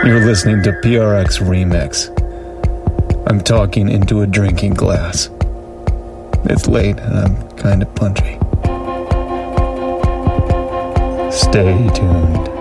You're listening to PRX Remix. I'm talking into a drinking glass. It's late and I'm kind of punchy. Stay tuned.